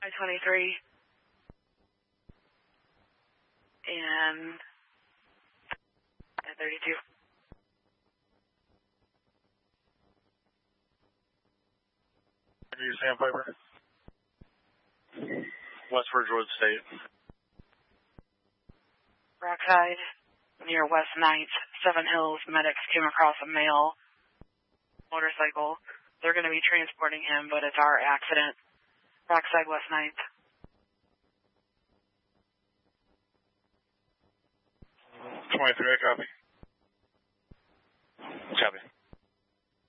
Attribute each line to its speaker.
Speaker 1: I-23 and I-32.
Speaker 2: Sandpiper. West Ridge Road State.
Speaker 1: Rockside, near West 9th, 7 Hills, medics came across a male motorcycle. They're going to be transporting him, but it's our accident. Rockside, West 9th.
Speaker 2: 23, copy.
Speaker 3: Copy.